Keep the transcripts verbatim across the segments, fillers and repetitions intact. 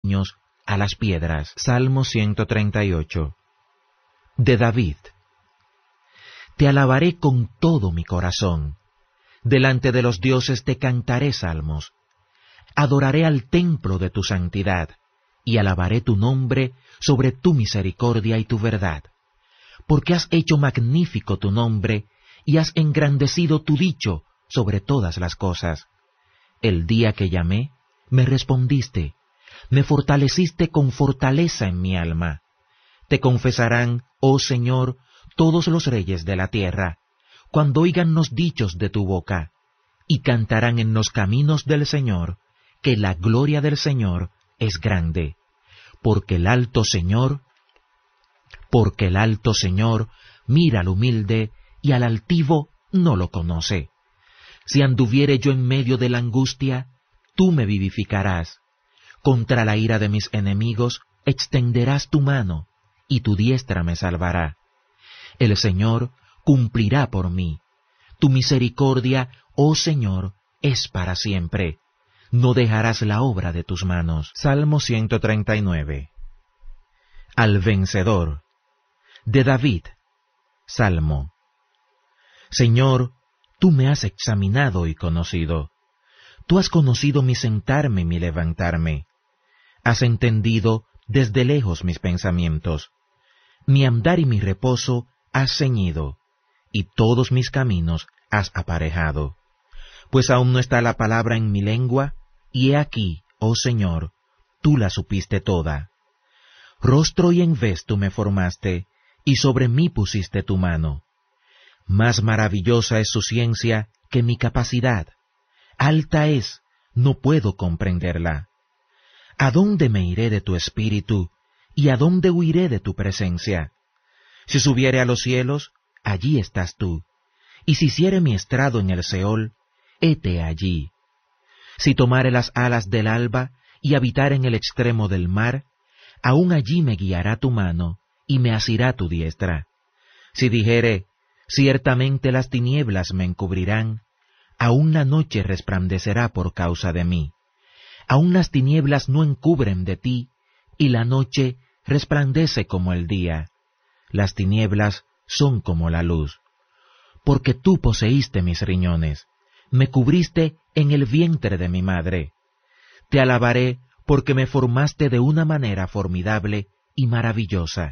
niños a las piedras. Salmo ciento treinta y ocho. De David. Te alabaré con todo mi corazón. Delante de los dioses te cantaré salmos. Adoraré al templo de tu santidad, y alabaré tu nombre sobre tu misericordia y tu verdad. Porque has hecho magnífico tu nombre, y has engrandecido tu dicho sobre todas las cosas. El día que llamé, me respondiste, me fortaleciste con fortaleza en mi alma. Te confesarán, oh Señor, todos los reyes de la tierra, cuando oigan los dichos de tu boca, y cantarán en los caminos del Señor, que la gloria del Señor es grande, porque el alto Señor, porque el alto Señor mira al humilde, y al altivo no lo conoce. Si anduviere yo en medio de la angustia, tú me vivificarás. Contra la ira de mis enemigos extenderás tu mano, y tu diestra me salvará. El Señor cumplirá por mí. Tu misericordia, oh Señor, es para siempre. No dejarás la obra de tus manos. Salmo ciento treinta y nueve. Al vencedor. De David. Salmo. Señor, tú me has examinado y conocido. Tú has conocido mi sentarme y mi levantarme. Has entendido desde lejos mis pensamientos. Mi andar y mi reposo has ceñido, y todos mis caminos has aparejado. Pues aún no está la palabra en mi lengua, y he aquí, oh Señor, tú la supiste toda. Rostro y en vez tú me formaste, y sobre mí pusiste tu mano. Más maravillosa es su ciencia que mi capacidad. Alta es, no puedo comprenderla. ¿A dónde me iré de tu espíritu, y a dónde huiré de tu presencia? Si subiere a los cielos, allí estás tú, y si hiciere mi estrado en el Seol, hete allí. Si tomare las alas del alba, y habitar en el extremo del mar, aún allí me guiará tu mano, y me asirá tu diestra. Si dijere, ciertamente las tinieblas me encubrirán, aún la noche resplandecerá por causa de mí. Aún las tinieblas no encubren de ti, y la noche resplandece como el día. Las tinieblas son como la luz. Porque tú poseíste mis riñones, me cubriste en el vientre de mi madre. Te alabaré porque me formaste de una manera formidable y maravillosa.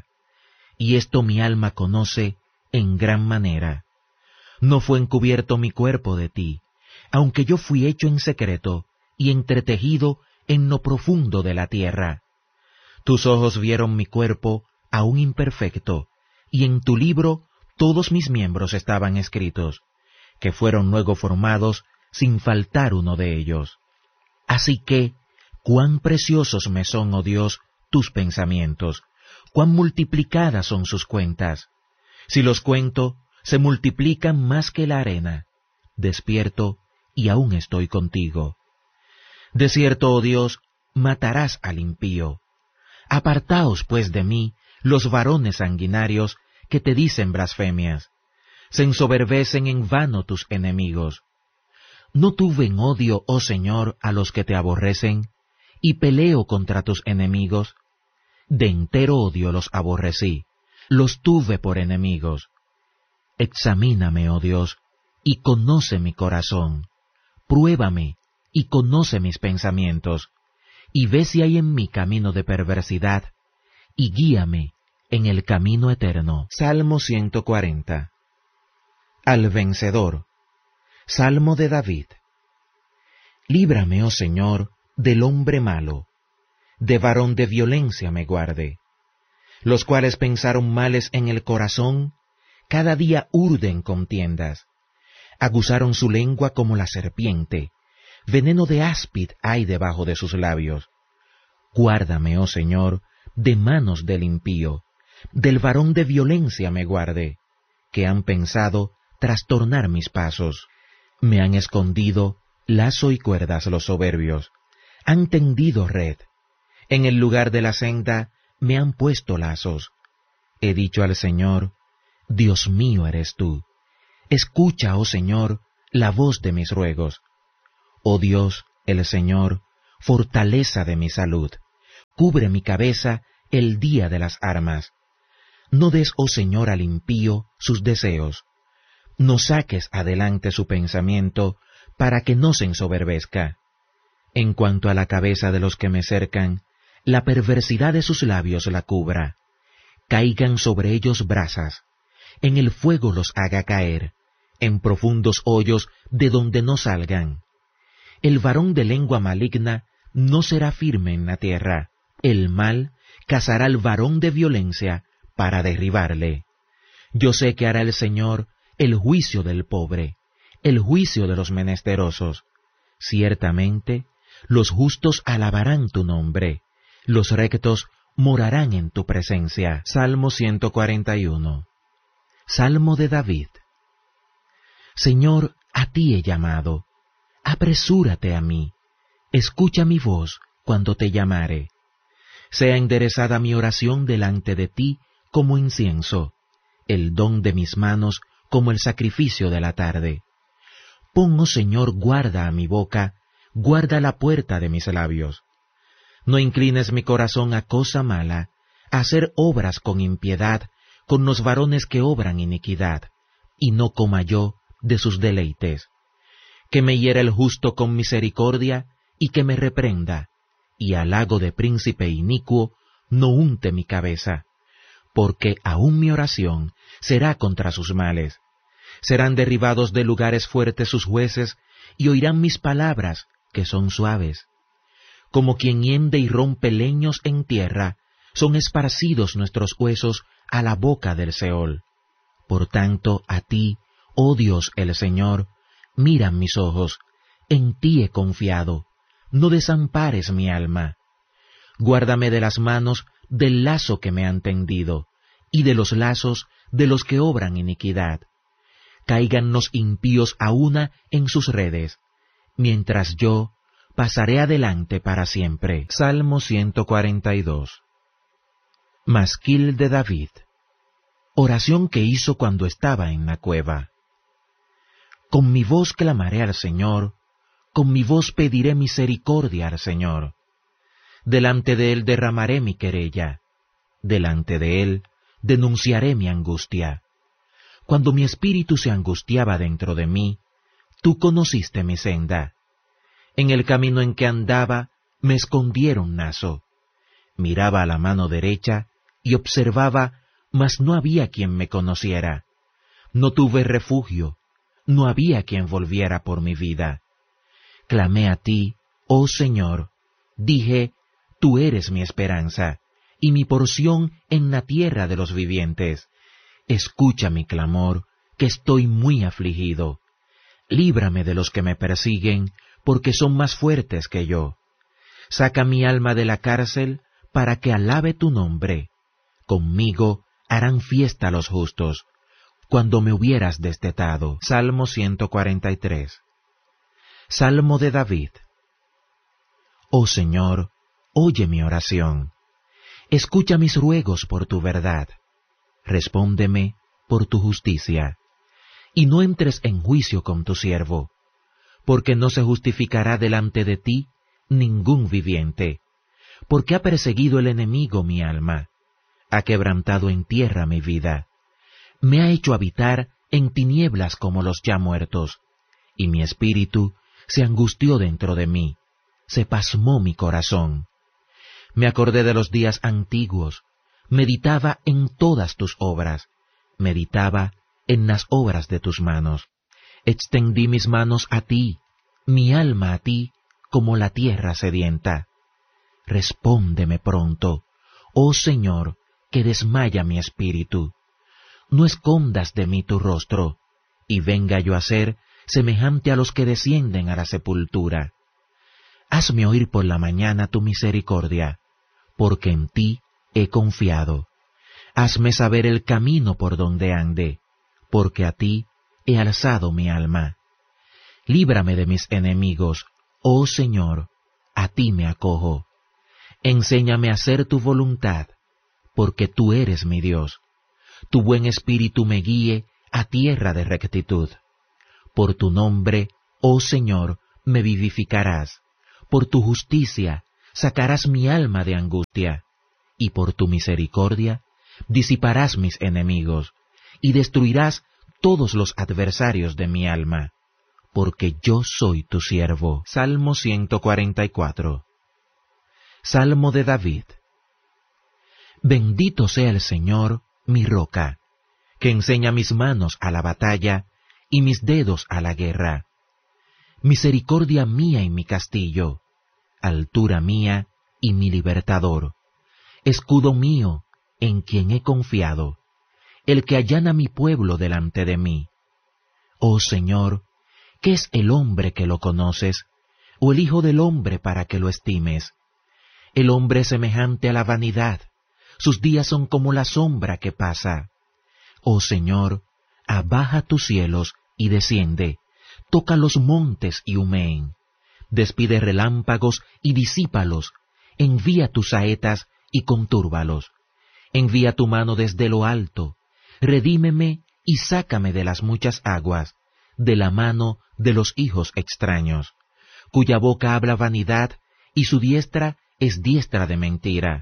Y esto mi alma conoce en gran manera. No fue encubierto mi cuerpo de ti, aunque yo fui hecho en secreto y entretejido en lo profundo de la tierra. Tus ojos vieron mi cuerpo aún imperfecto, y en tu libro todos mis miembros estaban escritos, que fueron luego formados sin faltar uno de ellos. Así que, cuán preciosos me son, oh Dios, tus pensamientos, cuán multiplicadas son sus cuentas. Si los cuento, se multiplican más que la arena. Despierto, y aún estoy contigo. De cierto, oh Dios, matarás al impío. Apartaos, pues, de mí, los varones sanguinarios que te dicen blasfemias. Se ensoberbecen en vano tus enemigos. ¿No tuve en odio, oh Señor, a los que te aborrecen, y peleo contra tus enemigos? De entero odio los aborrecí, los tuve por enemigos. Examíname, oh Dios, y conoce mi corazón. Pruébame, y conoce mis pensamientos, y ve si hay en mí camino de perversidad, y guíame en el camino eterno. Salmo ciento cuarenta. Al vencedor. Salmo de David. Líbrame, oh Señor, del hombre malo, de varón de violencia me guarde, los cuales pensaron males en el corazón, cada día urden contiendas. Aguzaron su lengua como la serpiente, veneno de áspid hay debajo de sus labios. Guárdame, oh Señor, de manos del impío, del varón de violencia me guarde, que han pensado trastornar mis pasos. Me han escondido lazo y cuerdas los soberbios, han tendido red. En el lugar de la senda me han puesto lazos. He dicho al Señor, Dios mío eres tú. Escucha, oh Señor, la voz de mis ruegos. Oh Dios, el Señor, fortaleza de mi salud. cubre mi cabeza el día de las armas. No des, oh Señor, al impío sus deseos. No saques adelante su pensamiento, para que no se ensoberbezca. En cuanto a la cabeza de los que me cercan, la perversidad de sus labios la cubra. Caigan sobre ellos brasas, en el fuego los haga caer, en profundos hoyos de donde no salgan. El varón de lengua maligna no será firme en la tierra. El mal cazará al varón de violencia para derribarle. Yo sé que hará el Señor el juicio del pobre, el juicio de los menesterosos. Ciertamente, los justos alabarán tu nombre, los rectos morarán en tu presencia. Salmo ciento cuarenta y uno. Salmo de David. Señor, a ti he llamado, apresúrate a mí, escucha mi voz cuando te llamare. Sea enderezada mi oración delante de ti como incienso, el don de mis manos como el sacrificio de la tarde. Pon, oh Señor, guarda a mi boca, guarda la puerta de mis labios. No inclines mi corazón a cosa mala, a hacer obras con impiedad, con los varones que obran iniquidad, y no coma yo de sus deleites. Que me hiera el justo con misericordia, y que me reprenda, y halago de príncipe inicuo no unte mi cabeza, porque aún mi oración será contra sus males. Serán derribados de lugares fuertes sus jueces, y oirán mis palabras, que son suaves. Como quien hiende y rompe leños en tierra, son esparcidos nuestros huesos a la boca del Seol. Por tanto, a ti, oh Dios el Señor, miran mis ojos, en ti he confiado, no desampares mi alma. Guárdame de las manos del lazo que me han tendido, y de los lazos de los que obran iniquidad. Caigan los impíos a una en sus redes, mientras yo pasaré adelante para siempre. Salmo ciento cuarenta y dos. Masquil de David. Oración que hizo cuando estaba en la cueva. Con mi voz clamaré al Señor, con mi voz pediré misericordia al Señor. Delante de Él derramaré mi querella, delante de Él denunciaré mi angustia. Cuando mi espíritu se angustiaba dentro de mí, tú conociste mi senda. En el camino en que andaba, me escondieron nazo. Miraba a la mano derecha y observaba, mas no había quien me conociera. No tuve refugio, no había quien volviera por mi vida. Clamé a ti, oh Señor, dije, tú eres mi esperanza, y mi porción en la tierra de los vivientes. Escucha mi clamor, que estoy muy afligido. Líbrame de los que me persiguen, porque son más fuertes que yo. Saca mi alma de la cárcel, para que alabe tu nombre. Conmigo harán fiesta los justos, cuando me hubieras destetado. Salmo ciento cuarenta y tres. Salmo de David. Oh Señor, oye mi oración. Escucha mis ruegos por tu verdad. Respóndeme por tu justicia. Y no entres en juicio con tu siervo, porque no se justificará delante de ti ningún viviente, porque ha perseguido el enemigo mi alma, ha quebrantado en tierra mi vida, me ha hecho habitar en tinieblas como los ya muertos, y mi espíritu se angustió dentro de mí, se pasmó mi corazón. Me acordé de los días antiguos, meditaba en todas tus obras, meditaba en las obras de tus manos. Extendí mis manos a ti, mi alma a ti, como la tierra sedienta. Respóndeme pronto, oh Señor, que desmaya mi espíritu. No escondas de mí tu rostro, y venga yo a ser semejante a los que descienden a la sepultura. Hazme oír por la mañana tu misericordia, porque en ti he confiado. Hazme saber el camino por donde ande, porque a ti he alzado mi alma. Líbrame de mis enemigos, oh Señor, a ti me acojo. Enséñame a hacer tu voluntad, porque tú eres mi Dios. Tu buen espíritu me guíe a tierra de rectitud. Por tu nombre, oh Señor, me vivificarás. Por tu justicia sacarás mi alma de angustia, y por tu misericordia disiparás mis enemigos, y destruirás todos los adversarios de mi alma, porque yo soy tu siervo. Salmo ciento cuarenta y cuatro. Salmo de David. Bendito sea el Señor, mi roca, que enseña mis manos a la batalla y mis dedos a la guerra. Misericordia mía y mi castillo, altura mía y mi libertador, escudo mío en quien he confiado, el que allana mi pueblo delante de mí. Oh Señor, ¿qué es el hombre que lo conoces, o el hijo del hombre para que lo estimes? El hombre es semejante a la vanidad, sus días son como la sombra que pasa. Oh Señor, abaja tus cielos y desciende, toca los montes y humeen, despide relámpagos y disípalos, envía tus saetas y contúrbalos, envía tu mano desde lo alto, redímeme y sácame de las muchas aguas, de la mano de los hijos extraños, cuya boca habla vanidad y su diestra es diestra de mentira.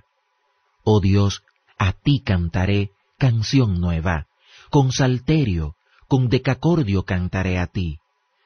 Oh Dios, a ti cantaré canción nueva, con salterio, con decacordio cantaré a ti.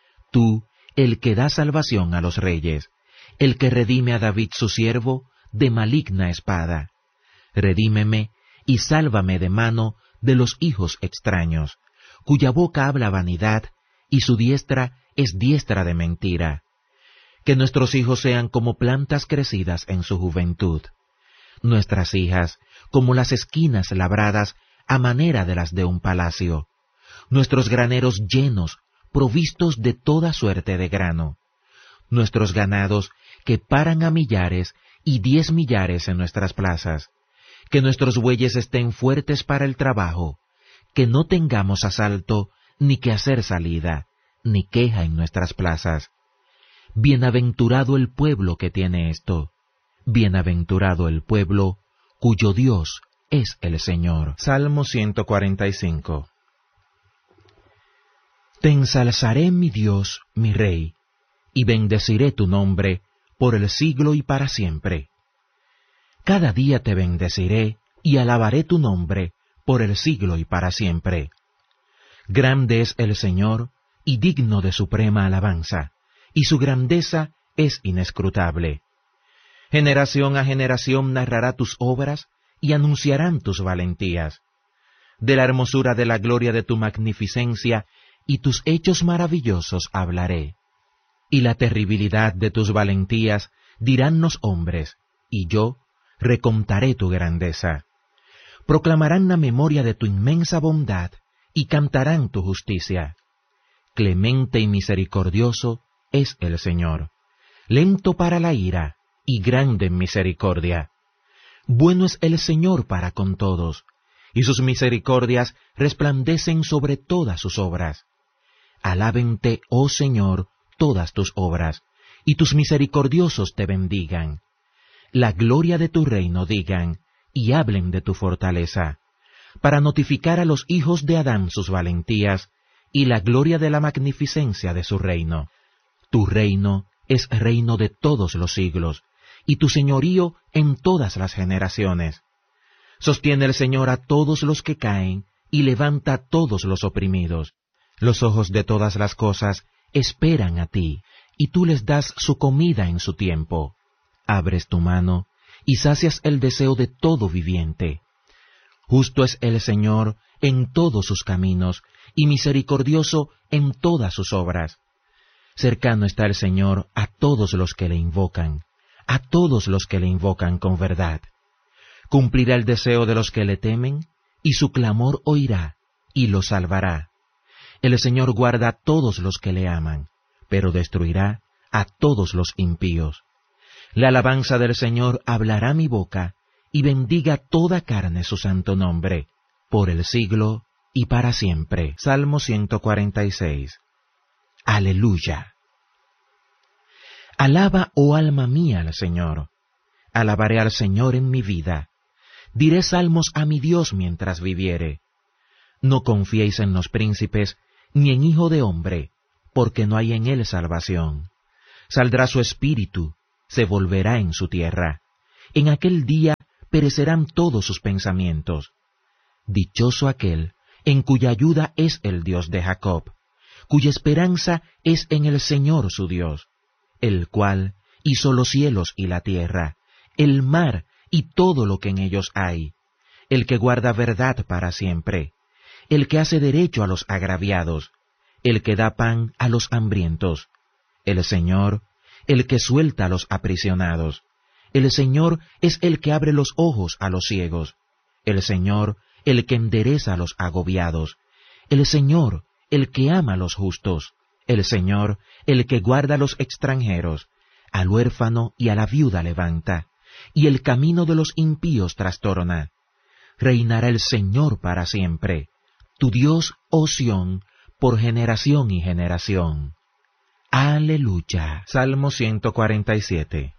Tú, el que da salvación a los reyes, el que redime a David su siervo de maligna espada. Redímeme y sálvame de mano de los hijos extraños, cuya boca habla vanidad y su diestra es diestra de mentira. Que nuestros hijos sean como plantas crecidas en su juventud, nuestras hijas como las esquinas labradas a manera de las de un palacio, nuestros graneros llenos, provistos de toda suerte de grano, nuestros ganados que paran a millares y diez millares en nuestras plazas, que nuestros bueyes estén fuertes para el trabajo, que no tengamos asalto, ni que hacer salida, ni queja en nuestras plazas. Bienaventurado el pueblo que tiene esto, bienaventurado el pueblo cuyo Dios es el Señor. Salmo ciento cuarenta y cinco. Te ensalzaré, mi Dios, mi Rey, y bendeciré tu nombre por el siglo y para siempre. Cada día te bendeciré y alabaré tu nombre por el siglo y para siempre. Grande es el Señor y digno de suprema alabanza, y su grandeza es inescrutable. Generación a generación narrará tus obras y anunciarán tus valentías. De la hermosura de la gloria de tu magnificencia y tus hechos maravillosos hablaré. Y la terribilidad de tus valentías dirán los hombres, y yo recontaré tu grandeza. Proclamarán la memoria de tu inmensa bondad y cantarán tu justicia. Clemente y misericordioso es el Señor, lento para la ira y grande en misericordia. Bueno es el Señor para con todos, y sus misericordias resplandecen sobre todas sus obras. Alábente, oh Señor, todas tus obras, y tus misericordiosos te bendigan. La gloria de tu reino digan, y hablen de tu fortaleza, para notificar a los hijos de Adán sus valentías, y la gloria de la magnificencia de su reino. Tu reino es reino de todos los siglos, y tu señorío en todas las generaciones. Sostiene el Señor a todos los que caen, y levanta a todos los oprimidos. Los ojos de todas las cosas esperan a ti, y tú les das su comida en su tiempo. Abres tu mano, y sacias el deseo de todo viviente. Justo es el Señor en todos sus caminos, y misericordioso en todas sus obras. Cercano está el Señor a todos los que le invocan, a todos los que le invocan con verdad. Cumplirá el deseo de los que le temen, y su clamor oirá, y los salvará. El Señor guarda a todos los que le aman, pero destruirá a todos los impíos. La alabanza del Señor hablará mi boca, y bendiga toda carne su santo nombre, por el siglo y para siempre. Salmo ciento cuarenta y seis. Aleluya. Alaba, oh alma mía, al Señor. Alabaré al Señor en mi vida. Diré salmos a mi Dios mientras viviere. No confiéis en los príncipes, ni en hijo de hombre, porque no hay en él salvación. Saldrá su espíritu, se volverá en su tierra. En aquel día perecerán todos sus pensamientos. Dichoso aquel en cuya ayuda es el Dios de Jacob, cuya esperanza es en el Señor su Dios, el cual hizo los cielos y la tierra, el mar y todo lo que en ellos hay, el que guarda verdad para siempre, el que hace derecho a los agraviados, el que da pan a los hambrientos, el Señor, el que suelta a los aprisionados, el Señor es el que abre los ojos a los ciegos, el Señor, el que endereza a los agobiados, el Señor, el que ama a los justos, el Señor, el que guarda a los extranjeros, al huérfano y a la viuda levanta, y el camino de los impíos trastorna. Reinará el Señor para siempre, tu Dios, oh Sión, por generación y generación. Aleluya. Salmo ciento cuarenta y siete.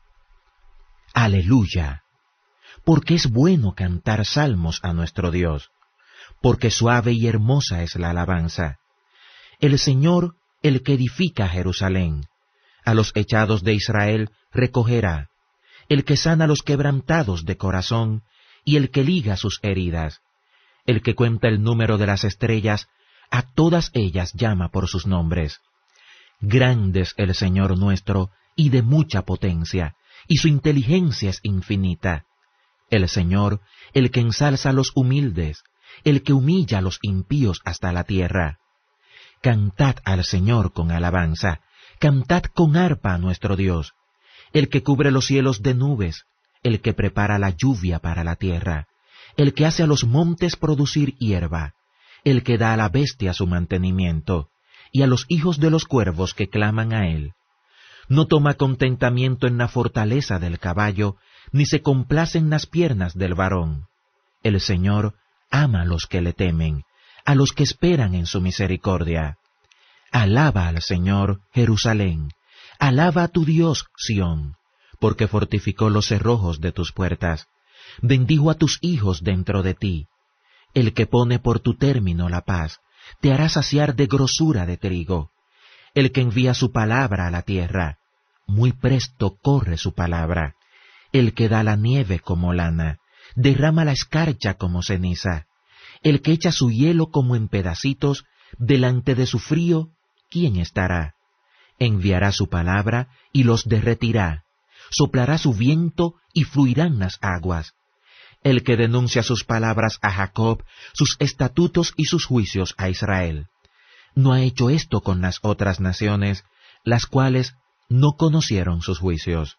Aleluya. Porque es bueno cantar salmos a nuestro Dios, porque suave y hermosa es la alabanza. El Señor, el que edifica Jerusalén, a los echados de Israel recogerá, el que sana a los quebrantados de corazón, y el que liga sus heridas, el que cuenta el número de las estrellas, a todas ellas llama por sus nombres. Grande es el Señor nuestro, y de mucha potencia, y su inteligencia es infinita. El Señor, el que ensalza a los humildes, el que humilla a los impíos hasta la tierra. Cantad al Señor con alabanza, cantad con arpa a nuestro Dios, el que cubre los cielos de nubes, el que prepara la lluvia para la tierra, el que hace a los montes producir hierba, el que da a la bestia su mantenimiento, y a los hijos de los cuervos que claman a él. No toma contentamiento en la fortaleza del caballo, ni se complace en las piernas del varón. El Señor ama a los que le temen, a los que esperan en su misericordia. Alaba al Señor, Jerusalén, alaba a tu Dios, Sión, porque fortificó los cerrojos de tus puertas, bendijo a tus hijos dentro de ti. El que pone por tu término la paz, te hará saciar de grosura de trigo. El que envía su palabra a la tierra, muy presto corre su palabra. El que da la nieve como lana, derrama la escarcha como ceniza. El que echa su hielo como en pedacitos, delante de su frío, ¿quién estará? Enviará su palabra y los derretirá. Soplará su viento y fluirán las aguas. El que denuncia sus palabras a Jacob, sus estatutos y sus juicios a Israel. No ha hecho esto con las otras naciones, las cuales no conocieron sus juicios.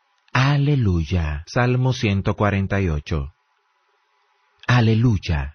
Aleluya. Salmo ciento cuarenta y ocho. Aleluya.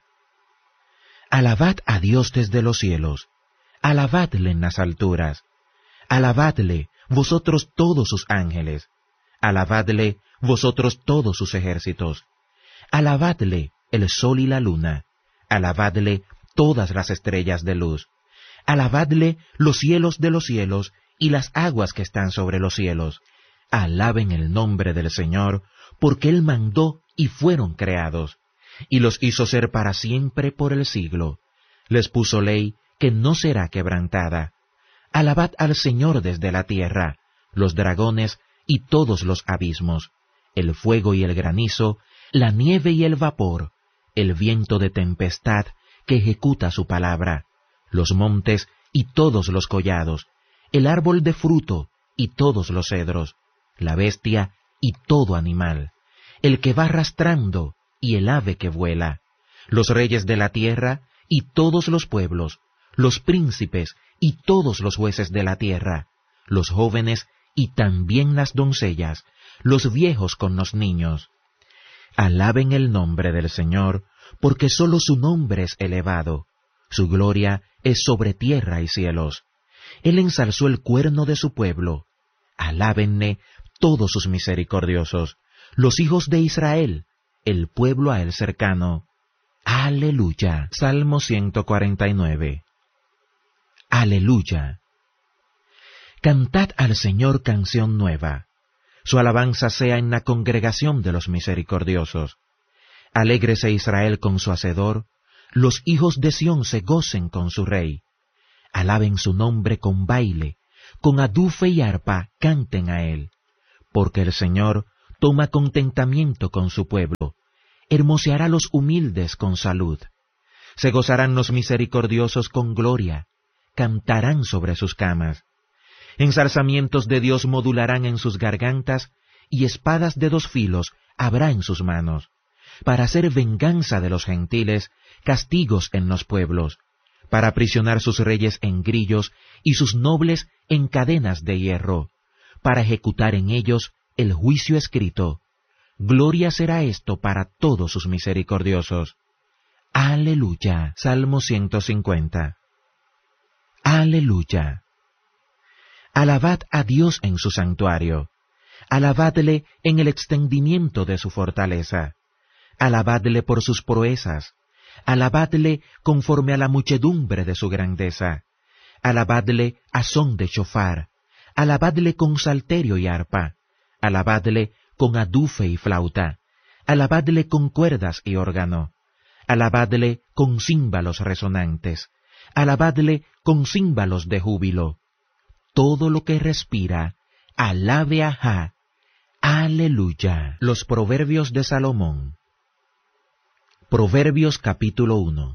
Alabad a Dios desde los cielos, alabadle en las alturas, alabadle vosotros todos sus ángeles, alabadle vosotros todos sus ejércitos, alabadle el sol y la luna, alabadle todas las estrellas de luz, alabadle los cielos de los cielos y las aguas que están sobre los cielos. Alaben el nombre del Señor, porque Él mandó y fueron creados, y los hizo ser para siempre por el siglo. Les puso ley que no será quebrantada. Alabad al Señor desde la tierra, los dragones y todos los abismos, el fuego y el granizo, la nieve y el vapor, el viento de tempestad que ejecuta su palabra, los montes y todos los collados, el árbol de fruto y todos los cedros, la bestia y todo animal, el que va arrastrando y el ave que vuela, los reyes de la tierra y todos los pueblos, los príncipes y todos los jueces de la tierra, los jóvenes y también las doncellas, los viejos con los niños. Alaben el nombre del Señor, porque sólo su nombre es elevado, su gloria es sobre tierra y cielos. Él ensalzó el cuerno de su pueblo. Alábenle todos sus misericordiosos, los hijos de Israel, el pueblo a él cercano. Aleluya. Salmo ciento cuarenta y nueve. Aleluya. Cantad al Señor canción nueva. Su alabanza sea en la congregación de los misericordiosos. Alégrese Israel con su Hacedor, los hijos de Sión se gocen con su Rey. Alaben su nombre con baile, con adufe y arpa canten a él. porque el Señor toma contentamiento con su pueblo, hermoseará los humildes con salud. Se gozarán los misericordiosos con gloria, cantarán sobre sus camas. Ensalzamientos de Dios modularán en sus gargantas, y espadas de dos filos habrá en sus manos, para hacer venganza de los gentiles, castigos en los pueblos, para aprisionar sus reyes en grillos y sus nobles en cadenas de hierro, para ejecutar en ellos el juicio escrito. Gloria será esto para todos sus misericordiosos. Aleluya. Salmo ciento cincuenta. Aleluya. Alabad a Dios en su santuario. Alabadle en el extendimiento de su fortaleza. Alabadle por sus proezas. Alabadle conforme a la muchedumbre de su grandeza. Alabadle a son de shofar. Alabadle con salterio y arpa. Alabadle con adufe y flauta. Alabadle con cuerdas y órgano. Alabadle con címbalos resonantes. Alabadle con címbalos de júbilo. Todo lo que respira, alabe a Jah. Aleluya. Los Proverbios de Salomón. Proverbios capítulo uno.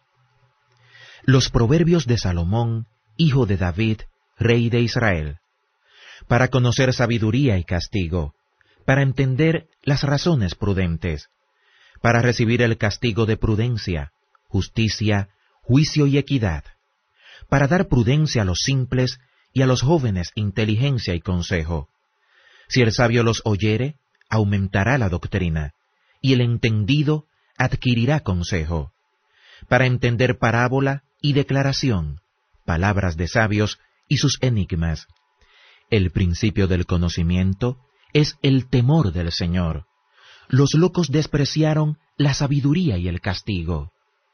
Los Proverbios de Salomón, hijo de David, rey de Israel, para conocer sabiduría y castigo, para entender las razones prudentes, para recibir el castigo de prudencia, justicia, juicio y equidad, para dar prudencia a los simples y a los jóvenes inteligencia y consejo. Si el sabio los oyere, aumentará la doctrina, y el entendido adquirirá consejo, para entender parábola y declaración, palabras de sabios y sus enigmas. El principio del conocimiento es el temor del Señor. Los locos despreciaron la sabiduría y el castigo.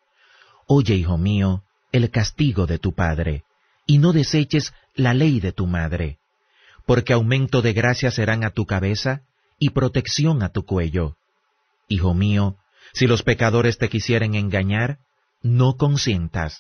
Oye, hijo mío, el castigo de tu padre, y no deseches la ley de tu madre, porque aumento de gracia serán a tu cabeza y protección a tu cuello. Hijo mío, si los pecadores te quisieren engañar, no consientas.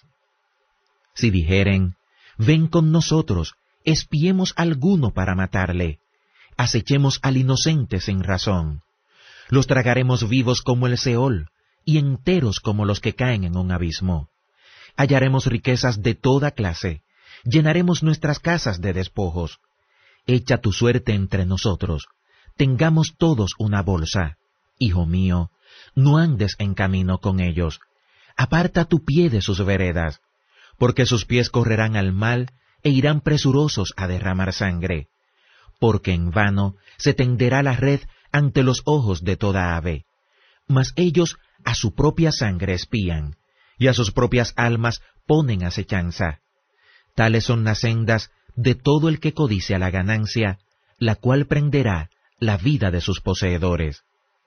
Si dijeren, ven con nosotros, espiemos alguno para matarle, acechemos al inocente sin razón. Los tragaremos vivos como el Seol, y enteros como los que caen en un abismo. Hallaremos riquezas de toda clase, llenaremos nuestras casas de despojos. Echa tu suerte entre nosotros, tengamos todos una bolsa. Hijo mío, no andes en camino con ellos, aparta tu pie de sus veredas, porque sus pies correrán al mal e irán presurosos a derramar sangre, porque en vano se tenderá la red ante los ojos de toda ave, mas ellos a su propia sangre espían, y a sus propias almas ponen acechanza. Tales son las sendas de todo el que codicia la ganancia, la cual prenderá la vida de sus poseedores.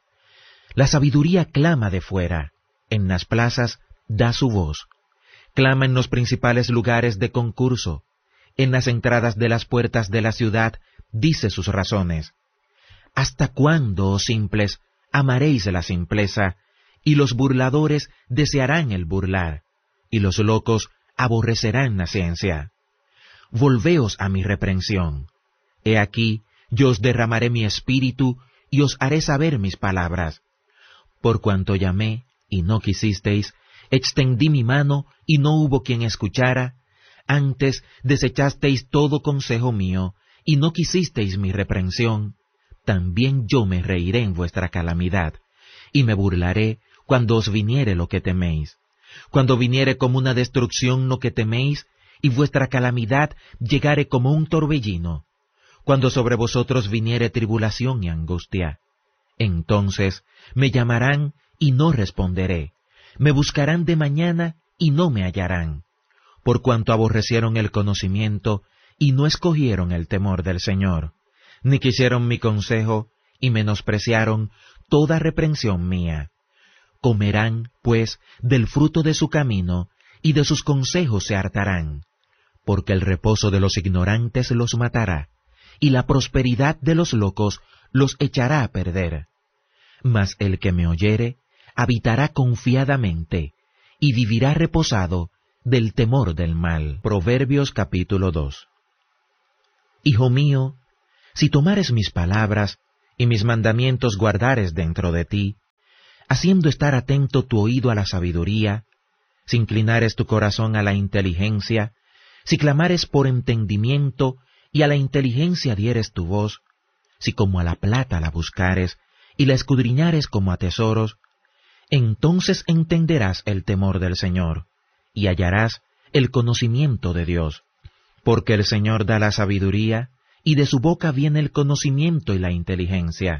La sabiduría clama de fuera, en las plazas da su voz, clama en los principales lugares de concurso, en las entradas de las puertas de la ciudad dice sus razones. ¿Hasta cuándo, oh simples, amaréis la simpleza, y los burladores desearán el burlar, y los locos aborrecerán la ciencia? Volveos a mi reprensión. He aquí, yo os derramaré mi espíritu, y os haré saber mis palabras. Por cuanto llamé, y no quisisteis, extendí mi mano, y no hubo quien escuchara, antes desechasteis todo consejo mío, y no quisisteis mi reprensión, también yo me reiré en vuestra calamidad, y me burlaré cuando os viniere lo que teméis. Cuando viniere como una destrucción lo que teméis, y vuestra calamidad llegare como un torbellino, cuando sobre vosotros viniere tribulación y angustia. Entonces me llamarán y no responderé, me buscarán de mañana y no me hallarán, por cuanto aborrecieron el conocimiento y no escogieron el temor del Señor, ni quisieron mi consejo y menospreciaron toda reprensión mía. Comerán, pues, del fruto de su camino, y de sus consejos se hartarán, porque el reposo de los ignorantes los matará, y la prosperidad de los locos los echará a perder. Mas el que me oyere, habitará confiadamente, y vivirá reposado del temor del mal. Proverbios capítulo dos. Hijo mío, Si tomares mis palabras y mis mandamientos guardares dentro de ti, haciendo estar atento tu oído a la sabiduría, si inclinares tu corazón a la inteligencia, si clamares por entendimiento y a la inteligencia dieres tu voz, si como a la plata la buscares y la escudriñares como a tesoros, entonces entenderás el temor del Señor y hallarás el conocimiento de Dios, porque el Señor da la sabiduría y de su boca viene el conocimiento y la inteligencia.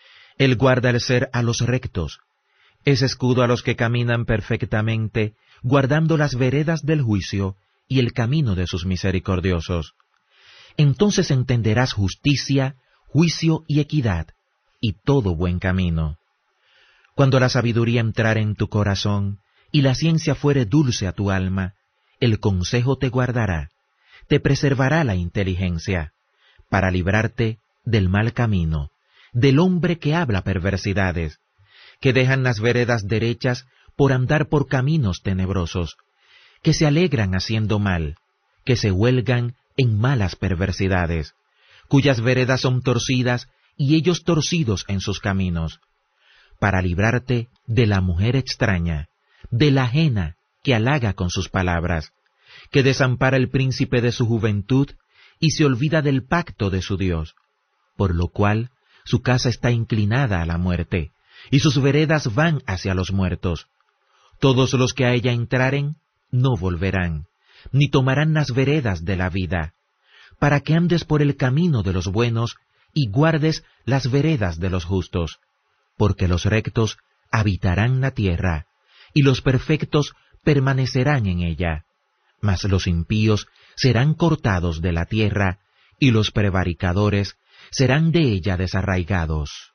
Él guarda el ser a los rectos, es escudo a los que caminan perfectamente, guardando las veredas del juicio y el camino de sus misericordiosos. Entonces entenderás justicia, juicio y equidad, y todo buen camino. Cuando la sabiduría entrare en tu corazón, y la ciencia fuere dulce a tu alma, el consejo te guardará, te preservará la inteligencia, para librarte del mal camino, del hombre que habla perversidades, que dejan las veredas derechas por andar por caminos tenebrosos, que se alegran haciendo mal, que se huelgan en malas perversidades, cuyas veredas son torcidas y ellos torcidos en sus caminos, para librarte de la mujer extraña, de la ajena que halaga con sus palabras, que desampara el príncipe de su juventud y se olvida del pacto de su Dios, por lo cual su casa está inclinada a la muerte, y sus veredas van hacia los muertos. Todos los que a ella entraren no volverán, ni tomarán las veredas de la vida, para que andes por el camino de los buenos y guardes las veredas de los justos, porque los rectos habitarán la tierra, y los perfectos permanecerán en ella, mas los impíos serán cortados de la tierra, y los prevaricadores serán de ella desarraigados.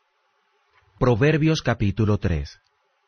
Proverbios capítulo tres.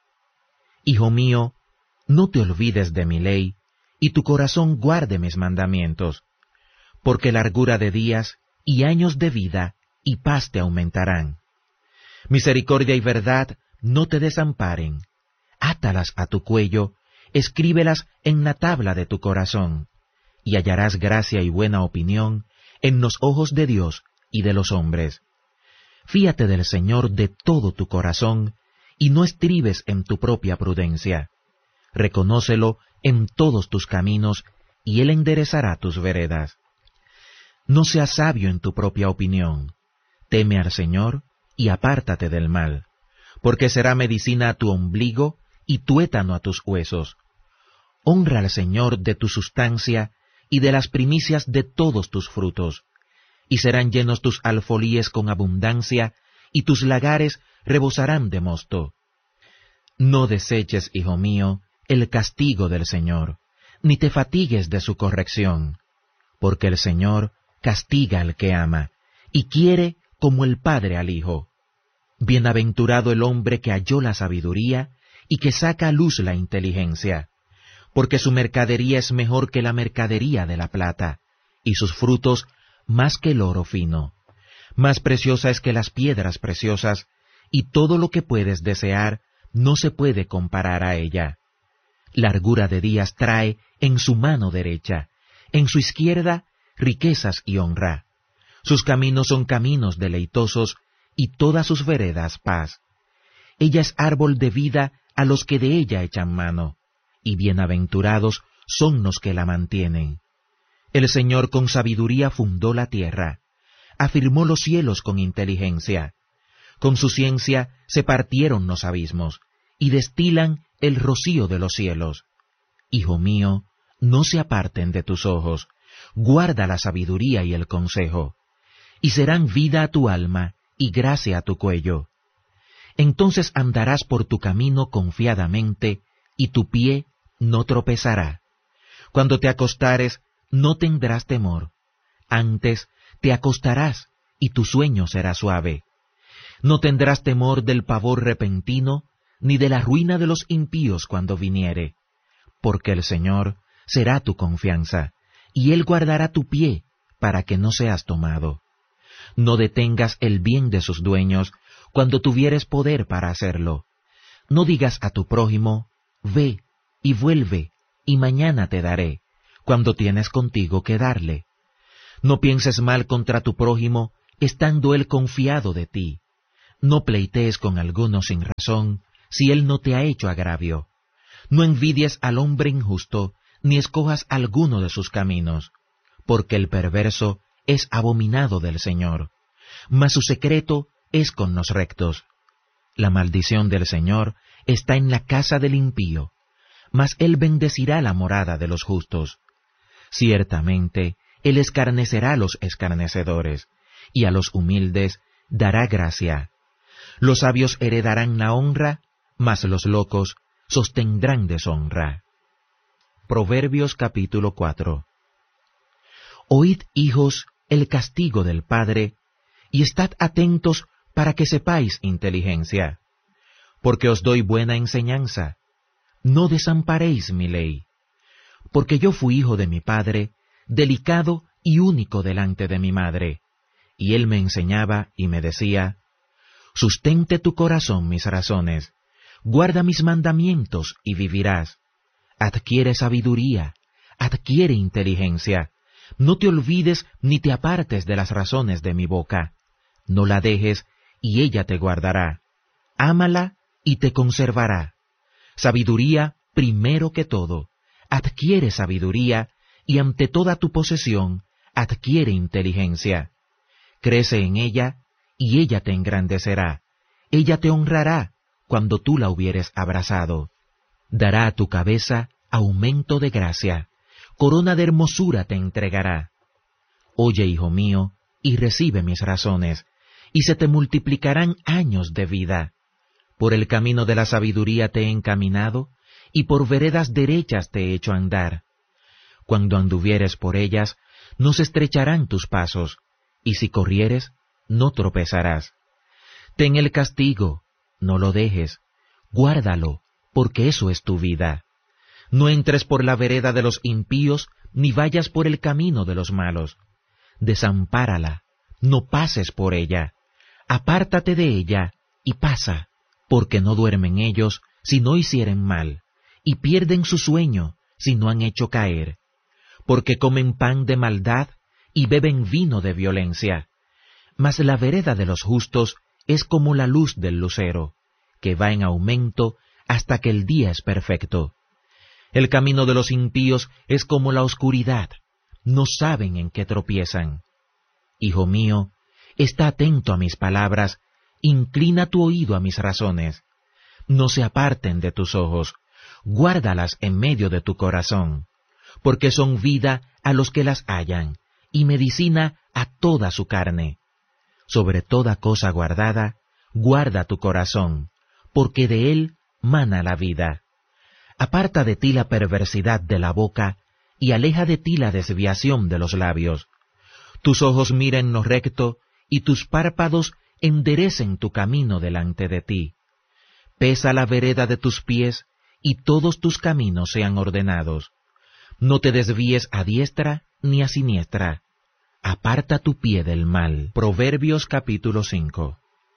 Hijo mío, no te olvides de mi ley, y tu corazón guarde mis mandamientos, porque largura de días y años de vida y paz te aumentarán. Misericordia y verdad no te desamparen, átalas a tu cuello, escríbelas en la tabla de tu corazón, y hallarás gracia y buena opinión en los ojos de Dios y de los hombres. Fíate del Señor de todo tu corazón, y no estribes en tu propia prudencia. Reconócelo en todos tus caminos, y Él enderezará tus veredas. No seas sabio en tu propia opinión. Teme al Señor y apártate del mal, porque será medicina a tu ombligo y tuétano a tus huesos. Honra al Señor de tu sustancia y de las primicias de todos tus frutos, y serán llenos tus alfolíes con abundancia, y tus lagares rebosarán de mosto. No deseches, hijo mío, el castigo del Señor, ni te fatigues de su corrección, porque el Señor castiga al que ama, y quiere como el Padre al Hijo. Bienaventurado el hombre que halló la sabiduría, y que saca a luz la inteligencia, porque su mercadería es mejor que la mercadería de la plata, y sus frutos más que el oro fino. Más preciosa es que las piedras preciosas, y todo lo que puedes desear no se puede comparar a ella. Largura de días trae en su mano derecha, en su izquierda riquezas y honra. Sus caminos son caminos deleitosos, y todas sus veredas paz. Ella es árbol de vida a los que de ella echan mano, y bienaventurados son los que la mantienen. El Señor con sabiduría fundó la tierra, afirmó los cielos con inteligencia. Con su ciencia se partieron los abismos, y destilan el rocío de los cielos. Hijo mío, no se aparten de tus ojos, guarda la sabiduría y el consejo, y serán vida a tu alma y gracia a tu cuello. Entonces andarás por tu camino confiadamente, y tu pie no tropezará. Cuando te acostares, no tendrás temor. Antes te acostarás, y tu sueño será suave. No tendrás temor del pavor repentino, ni de la ruina de los impíos cuando viniere, porque el Señor será tu confianza, y Él guardará tu pie, para que no seas tomado. No detengas el bien de sus dueños, cuando tuvieres poder para hacerlo. No digas a tu prójimo, ve y vuelve, y mañana te daré, cuando tienes contigo que darle. No pienses mal contra tu prójimo, estando él confiado de ti. No pleitees con alguno sin razón, si él no te ha hecho agravio. No envidies al hombre injusto, ni escojas alguno de sus caminos, porque el perverso es abominado del Señor, mas su secreto es con los rectos. La maldición del Señor está en la casa del impío, mas él bendecirá la morada de los justos. Ciertamente, él escarnecerá a los escarnecedores, y a los humildes dará gracia. Los sabios heredarán la honra, mas los locos sostendrán deshonra. Proverbios capítulo cuatro. Oíd, hijos, el castigo del Padre, y estad atentos para que sepáis inteligencia. Porque os doy buena enseñanza. No desamparéis mi ley. Porque yo fui hijo de mi padre, delicado y único delante de mi madre. Y él me enseñaba y me decía, sustente tu corazón mis razones, guarda mis mandamientos y vivirás. Adquiere sabiduría, adquiere inteligencia. No te olvides ni te apartes de las razones de mi boca. No la dejes, y ella te guardará. Ámala, y te conservará. Sabiduría primero que todo. Adquiere sabiduría, y ante toda tu posesión, adquiere inteligencia. Crece en ella, y ella te engrandecerá. Ella te honrará cuando tú la hubieres abrazado. Dará a tu cabeza aumento de gracia. Corona de hermosura te entregará. Oye, hijo mío, y recibe mis razones, y se te multiplicarán años de vida. Por el camino de la sabiduría te he encaminado, y por veredas derechas te he hecho andar. Cuando anduvieres por ellas, no se estrecharán tus pasos, y si corrieres, no tropezarás. Ten el castigo, no lo dejes, guárdalo, porque eso es tu vida. No entres por la vereda de los impíos, ni vayas por el camino de los malos. Desampárala, no pases por ella. Apártate de ella, y pasa, porque no duermen ellos si no hicieren mal, y pierden su sueño si no han hecho caer. Porque comen pan de maldad, y beben vino de violencia. Mas la vereda de los justos es como la luz del lucero, que va en aumento hasta que el día es perfecto. El camino de los impíos es como la oscuridad, no saben en qué tropiezan. Hijo mío, está atento a mis palabras, inclina tu oído a mis razones. No se aparten de tus ojos, guárdalas en medio de tu corazón, porque son vida a los que las hallan, y medicina a toda su carne. Sobre toda cosa guardada, guarda tu corazón, porque de él mana la vida. Aparta de ti la perversidad de la boca, y aleja de ti la desviación de los labios. Tus ojos miren lo recto, y tus párpados enderecen tu camino delante de ti. Pesa la vereda de tus pies, y todos tus caminos sean ordenados. No te desvíes a diestra ni a siniestra. Aparta tu pie del mal. Proverbios capítulo cinco.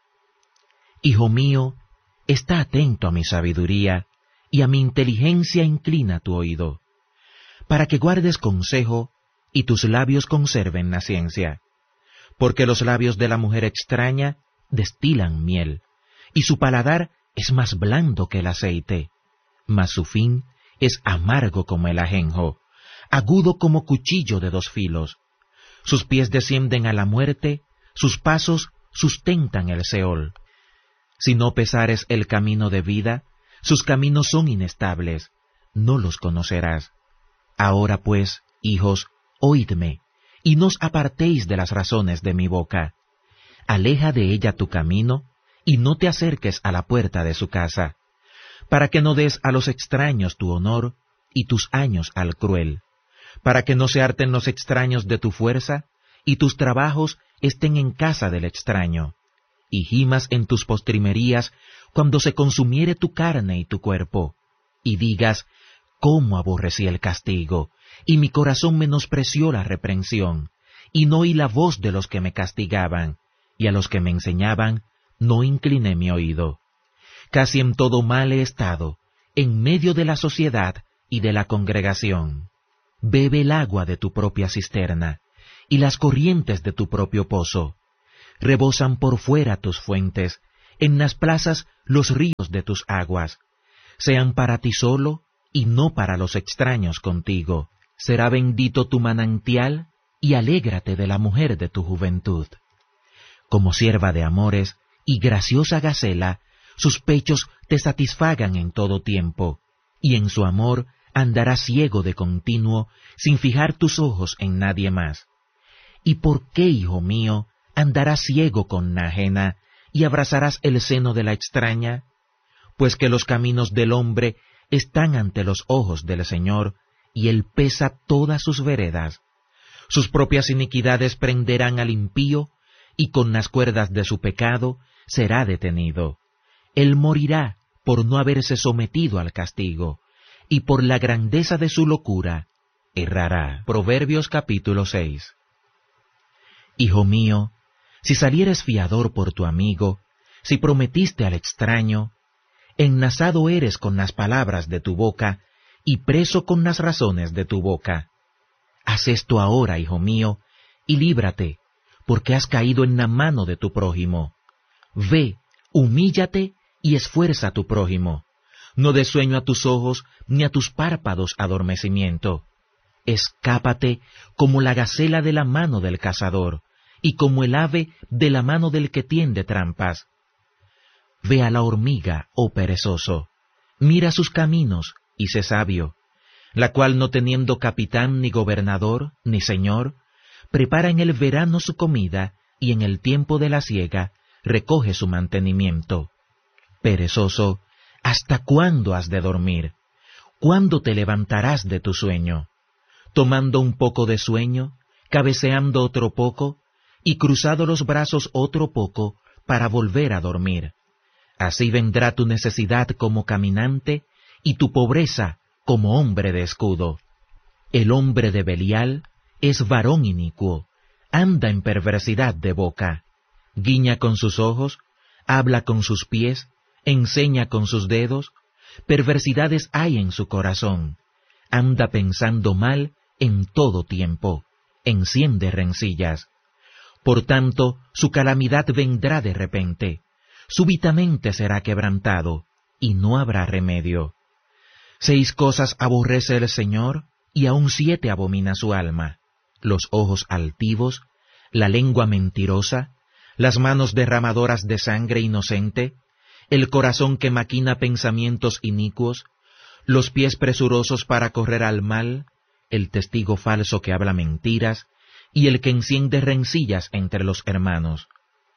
Hijo mío, está atento a mi sabiduría, y a mi inteligencia inclina tu oído, para que guardes consejo, y tus labios conserven la ciencia. Porque los labios de la mujer extraña destilan miel, y su paladar es más blando que el aceite, mas su fin es amargo como el ajenjo, agudo como cuchillo de dos filos. Sus pies descienden a la muerte, sus pasos sustentan el Seol. Si no pesares el camino de vida, sus caminos son inestables, no los conocerás. Ahora pues, hijos, oídme, y no os apartéis de las razones de mi boca. Aleja de ella tu camino, y no te acerques a la puerta de su casa, para que no des a los extraños tu honor, y tus años al cruel, para que no se harten los extraños de tu fuerza, y tus trabajos estén en casa del extraño, y gimas en tus postrimerías cuando se consumiere tu carne y tu cuerpo, y digas, cómo aborrecí el castigo, y mi corazón menospreció la reprensión, y no oí la voz de los que me castigaban, y a los que me enseñaban no incliné mi oído. Casi en todo mal he estado, en medio de la sociedad y de la congregación. Bebe el agua de tu propia cisterna, y las corrientes de tu propio pozo. Rebosan por fuera tus fuentes, en las plazas los ríos de tus aguas. Sean para ti solo, y no para los extraños contigo. Será bendito tu manantial, y alégrate de la mujer de tu juventud. Como sierva de amores y graciosa gacela, sus pechos te satisfagan en todo tiempo, y en su amor andarás ciego de continuo, sin fijar tus ojos en nadie más. ¿Y por qué, hijo mío, andarás ciego con la ajena, y abrazarás el seno de la extraña? Pues que los caminos del hombre están ante los ojos del Señor, y Él pesa todas sus veredas. Sus propias iniquidades prenderán al impío, y con las cuerdas de su pecado será detenido. Él morirá por no haberse sometido al castigo, y por la grandeza de su locura errará. Proverbios capítulo seis. Hijo mío, si salieres fiador por tu amigo, si prometiste al extraño, enlazado eres con las palabras de tu boca, y preso con las razones de tu boca. Haz esto ahora, hijo mío, y líbrate, porque has caído en la mano de tu prójimo. Ve, humíllate y esfuerza a tu prójimo. No des sueño a tus ojos, ni a tus párpados adormecimiento. Escápate como la gacela de la mano del cazador, y como el ave de la mano del que tiende trampas. Ve a la hormiga, oh perezoso, mira sus caminos, y sé sabio, la cual no teniendo capitán ni gobernador, ni señor, prepara en el verano su comida, y en el tiempo de la siega recoge su mantenimiento. Perezoso, ¿hasta cuándo has de dormir? ¿Cuándo te levantarás de tu sueño? Tomando un poco de sueño, cabeceando otro poco, y cruzado los brazos otro poco, para volver a dormir. Así vendrá tu necesidad como caminante, y tu pobreza como hombre de escudo. El hombre de Belial es varón inicuo, anda en perversidad de boca, guiña con sus ojos, habla con sus pies, enseña con sus dedos, perversidades hay en su corazón, anda pensando mal en todo tiempo, enciende rencillas. Por tanto, su calamidad vendrá de repente, súbitamente será quebrantado, y no habrá remedio. Seis cosas aborrece el Señor, y aun siete abomina su alma: los ojos altivos, la lengua mentirosa, las manos derramadoras de sangre inocente, el corazón que maquina pensamientos inicuos, los pies presurosos para correr al mal, el testigo falso que habla mentiras, y el que enciende rencillas entre los hermanos.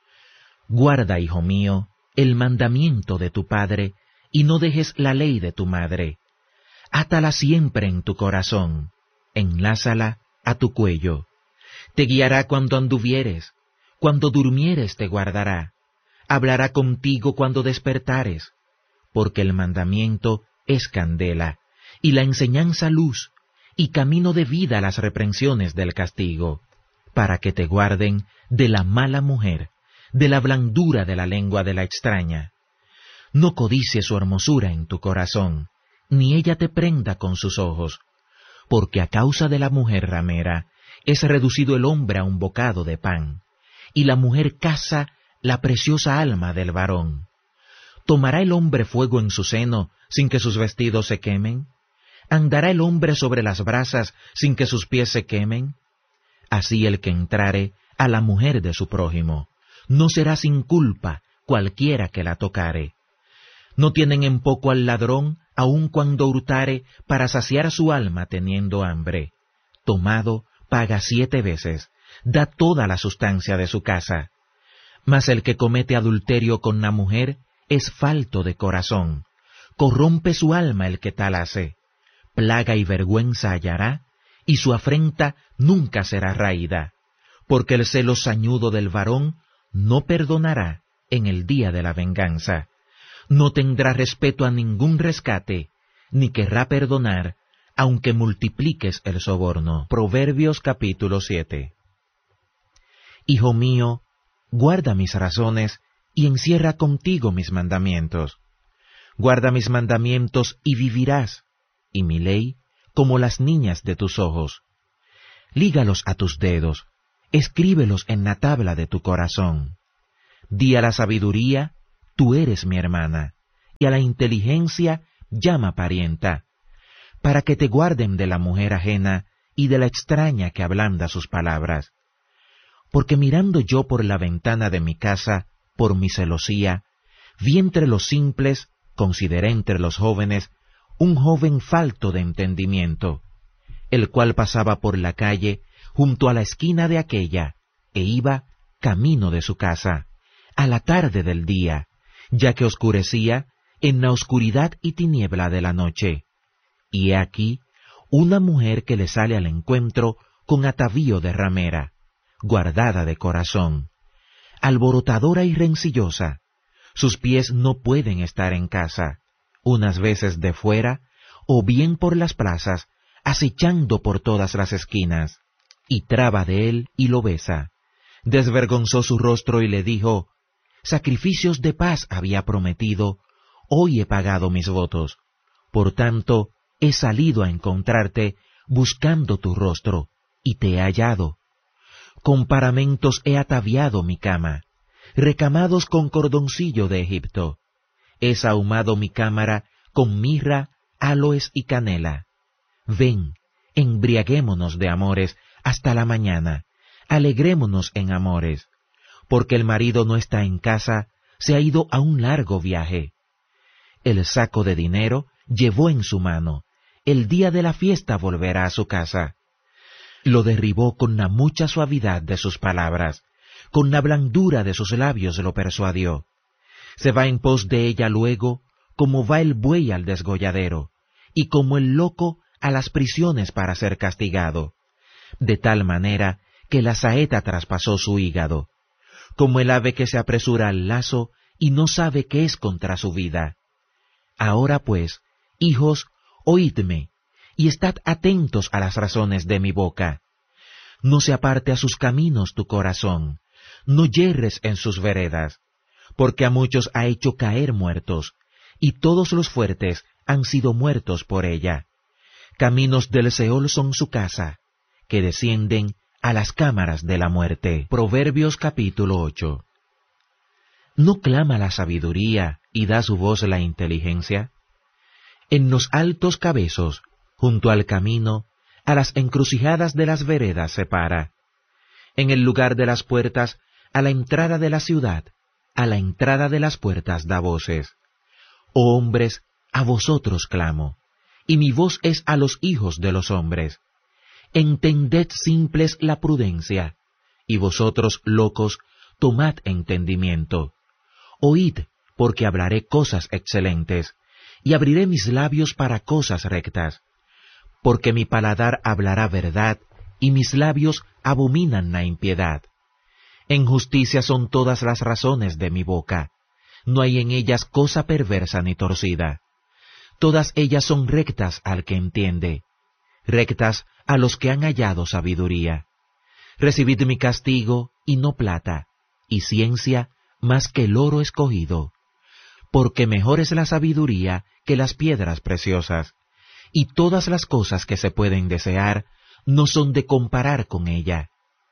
Guarda, hijo mío, el mandamiento de tu padre, y no dejes la ley de tu madre. Átala siempre en tu corazón, enlázala a tu cuello. Te guiará cuando anduvieres, cuando durmieres te guardará, hablará contigo cuando despertares, porque el mandamiento es candela, y la enseñanza luz, y camino de vida las reprensiones del castigo, para que te guarden de la mala mujer, de la blandura de la lengua de la extraña. No codicies su hermosura en tu corazón, ni ella te prenda con sus ojos, porque a causa de la mujer ramera es reducido el hombre a un bocado de pan, y la mujer caza la preciosa alma del varón. ¿Tomará el hombre fuego en su seno sin que sus vestidos se quemen? ¿Andará el hombre sobre las brasas sin que sus pies se quemen? Así el que entrare a la mujer de su prójimo, no será sin culpa cualquiera que la tocare. No tienen en poco al ladrón, aun cuando hurtare, para saciar su alma teniendo hambre. Tomado, paga siete veces, da toda la sustancia de su casa. Mas el que comete adulterio con la mujer es falto de corazón, corrompe su alma el que tal hace. Plaga y vergüenza hallará, y su afrenta nunca será raída, porque el celo sañudo del varón no perdonará en el día de la venganza. No tendrá respeto a ningún rescate, ni querrá perdonar, aunque multipliques el soborno. Proverbios capítulo siete. Hijo mío, guarda mis razones, y encierra contigo mis mandamientos. Guarda mis mandamientos y vivirás, y mi ley como las niñas de tus ojos. Lígalos a tus dedos, escríbelos en la tabla de tu corazón. Di a la sabiduría, tú eres mi hermana, y a la inteligencia llama parienta, para que te guarden de la mujer ajena y de la extraña que ablanda sus palabras. Porque mirando yo por la ventana de mi casa, por mi celosía, vi entre los simples, consideré entre los jóvenes, un joven falto de entendimiento, el cual pasaba por la calle junto a la esquina de aquella, e iba camino de su casa, a la tarde del día, ya que oscurecía en la oscuridad y tiniebla de la noche. Y he aquí una mujer que le sale al encuentro con atavío de ramera, guardada de corazón, alborotadora y rencillosa. Sus pies no pueden estar en casa, unas veces de fuera, o bien por las plazas, acechando por todas las esquinas. Y traba de él y lo besa. Desvergonzó su rostro y le dijo, sacrificios de paz había prometido, hoy he pagado mis votos. Por tanto, he salido a encontrarte buscando tu rostro, y te he hallado. Con paramentos he ataviado mi cama, recamados con cordoncillo de Egipto. He sahumado mi cámara con mirra, áloes y canela. Ven, embriaguémonos de amores hasta la mañana, alegrémonos en amores, porque el marido no está en casa, se ha ido a un largo viaje. El saco de dinero llevó en su mano, el día de la fiesta volverá a su casa. Lo derribó con la mucha suavidad de sus palabras, con la blandura de sus labios lo persuadió. Se va en pos de ella luego, como va el buey al desgolladero, y como el loco a las prisiones para ser castigado, de tal manera que la saeta traspasó su hígado, como el ave que se apresura al lazo y no sabe qué es contra su vida. Ahora pues, hijos, oídme, y estad atentos a las razones de mi boca. No se aparte a sus caminos tu corazón, no yerres en sus veredas, porque a muchos ha hecho caer muertos, y todos los fuertes han sido muertos por ella. Caminos del Seol son su casa, que descienden a las cámaras de la muerte. Proverbios capítulo ocho. ¿No clama la sabiduría y da su voz la inteligencia? En los altos cabezos, junto al camino, a las encrucijadas de las veredas se para. En el lugar de las puertas, a la entrada de la ciudad, a la entrada de las puertas da voces. Oh hombres, a vosotros clamo, y mi voz es a los hijos de los hombres. Entended simples la prudencia, y vosotros locos, tomad entendimiento. Oíd, porque hablaré cosas excelentes, y abriré mis labios para cosas rectas. Porque mi paladar hablará verdad, y mis labios abominan la impiedad. En justicia son todas las razones de mi boca, no hay en ellas cosa perversa ni torcida. Todas ellas son rectas al que entiende, rectas a los que han hallado sabiduría. Recibid mi castigo, y no plata, y ciencia más que el oro escogido, porque mejor es la sabiduría que las piedras preciosas, y todas las cosas que se pueden desear no son de comparar con ella.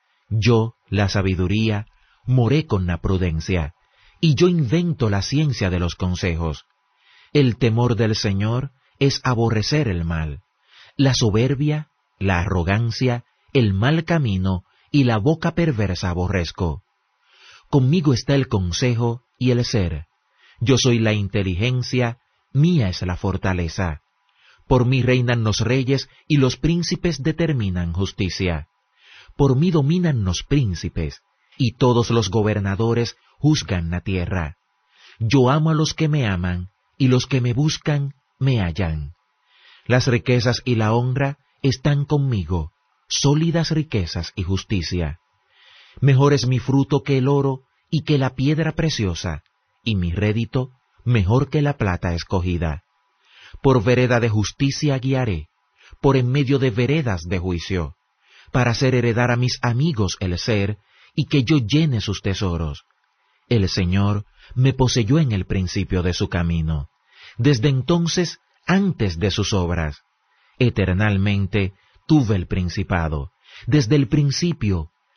Yo, la sabiduría, moré con la prudencia, y yo invento la ciencia de los consejos. El temor del Señor es aborrecer el mal, la soberbia, la arrogancia, el mal camino y la boca perversa aborrezco. Conmigo está el consejo y el ser. Yo soy la inteligencia, mía es la fortaleza. Por mí reinan los reyes y los príncipes determinan justicia. Por mí dominan los príncipes, y todos los gobernadores juzgan la tierra. Yo amo a los que me aman, y los que me buscan me hallan. Las riquezas y la honra están conmigo, sólidas riquezas y justicia. Mejor es mi fruto que el oro y que la piedra preciosa, y mi rédito mejor que la plata escogida. Por vereda de justicia guiaré, por en medio de veredas de juicio, para hacer heredar a mis amigos el ser, y que yo llene sus tesoros. El Señor me poseyó en el principio de su camino, desde entonces antes de sus obras. Eternalmente tuve el principado, desde el principio,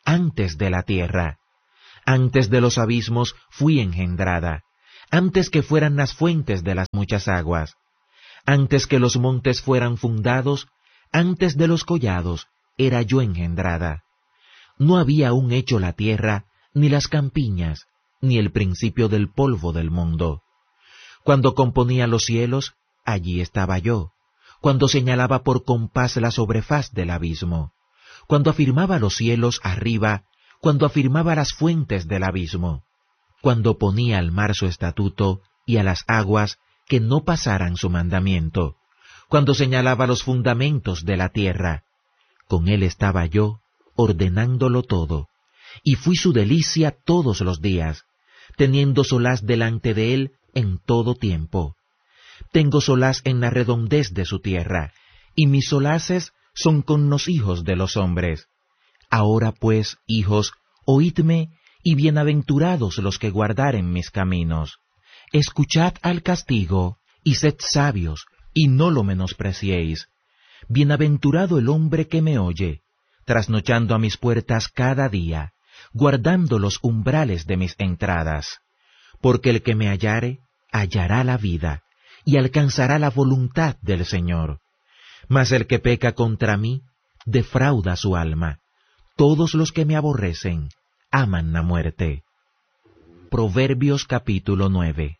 antes de la tierra. Antes de los abismos fui engendrada, antes que fueran las fuentes de las muchas aguas. Antes que los montes fueran fundados, antes de los collados, era yo engendrada. No había aún hecho la tierra, ni las campiñas, ni el principio del polvo del mundo. Cuando componía los cielos, allí estaba yo. Cuando señalaba por compás la sobrefaz del abismo. Cuando afirmaba los cielos arriba, cuando afirmaba las fuentes del abismo. Cuando ponía al mar su estatuto y a las aguas que no pasaran su mandamiento. Cuando señalaba los fundamentos de la tierra. Con él estaba yo, ordenándolo todo, y fui su delicia todos los días, teniendo solaz delante de él en todo tiempo. Tengo solaz en la redondez de su tierra, y mis solaces son con los hijos de los hombres. Ahora pues, hijos, oídme, y bienaventurados los que guardaren mis caminos. Escuchad al castigo, y sed sabios, y no lo menospreciéis. Bienaventurado el hombre que me oye, trasnochando a mis puertas cada día, guardando los umbrales de mis entradas. Porque el que me hallare, hallará la vida, y alcanzará la voluntad del Señor. Mas el que peca contra mí, defrauda su alma. Todos los que me aborrecen, aman la muerte. Proverbios capítulo nueve.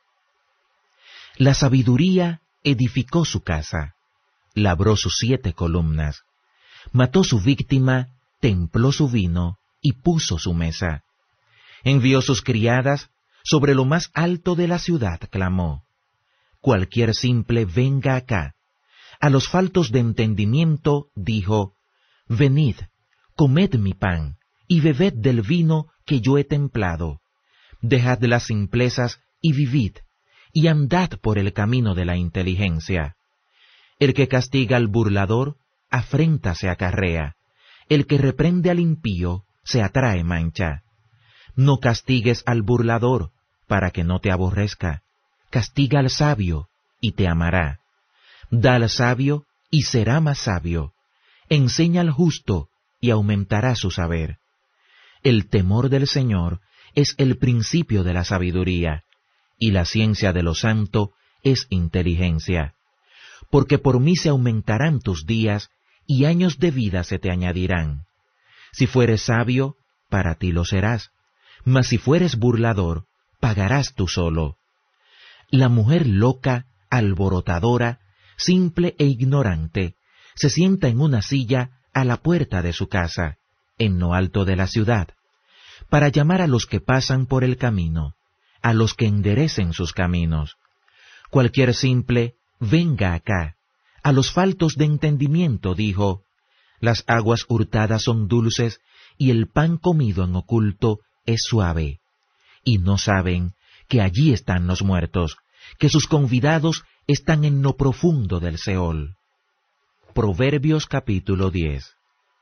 La sabiduría edificó su casa, labró sus siete columnas, mató su víctima, templó su vino y puso su mesa. Envió sus criadas, sobre lo más alto de la ciudad clamó. Cualquier simple venga acá. A los faltos de entendimiento dijo, venid, comed mi pan, y bebed del vino que yo he templado. Dejad las simplezas y vivid, y andad por el camino de la inteligencia. El que castiga al burlador, afrenta se acarrea. El que reprende al impío, se atrae mancha. No castigues al burlador, para que no te aborrezca. Castiga al sabio, y te amará. Da al sabio, y será más sabio. Enseña al justo, y aumentará su saber. El temor del Señor es el principio de la sabiduría, y la ciencia de lo santo es inteligencia. Porque por mí se aumentarán tus días, y años de vida se te añadirán. Si fueres sabio, para ti lo serás, mas si fueres burlador, pagarás tú solo. La mujer loca, alborotadora, simple e ignorante, se sienta en una silla a la puerta de su casa, en lo alto de la ciudad, para llamar a los que pasan por el camino, a los que enderecen sus caminos. Cualquier simple, venga acá. A los faltos de entendimiento dijo, las aguas hurtadas son dulces, y el pan comido en oculto es suave. Y no saben que allí están los muertos, que sus convidados están en lo profundo del Seol. Proverbios capítulo diez.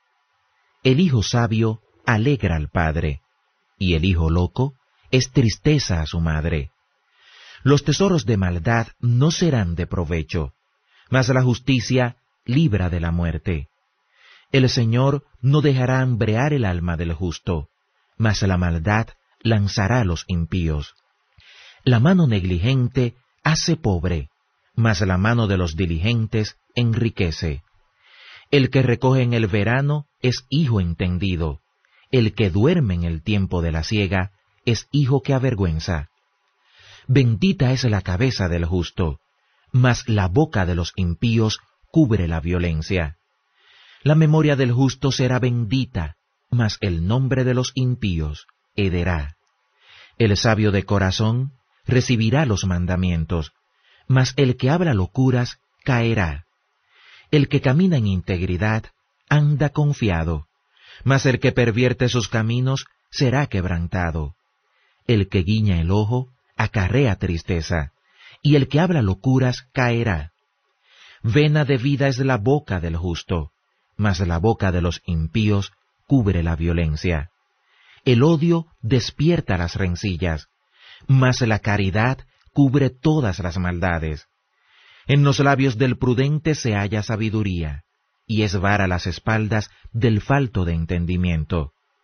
El hijo sabio alegra al padre, y el hijo loco es tristeza a su madre. Los tesoros de maldad no serán de provecho, mas la justicia libra de la muerte. El Señor no dejará hambrear el alma del justo, mas la maldad lanzará a los impíos. La mano negligente hace pobre, mas la mano de los diligentes enriquece. El que recoge en el verano es hijo entendido, el que duerme en el tiempo de la siega es hijo que avergüenza. Bendita es la cabeza del justo, mas la boca de los impíos cubre la violencia. La memoria del justo será bendita, mas el nombre de los impíos hederá. El sabio de corazón recibirá los mandamientos, mas el que habla locuras caerá. El que camina en integridad anda confiado, mas el que pervierte sus caminos será quebrantado. El que guiña el ojo acarrea tristeza, y el que habla locuras caerá. Vena de vida es la boca del justo, mas la boca de los impíos cubre la violencia. El odio despierta las rencillas, mas la caridad cubre todas las maldades. En los labios del prudente se halla sabiduría, y es vara las espaldas del falto de entendimiento.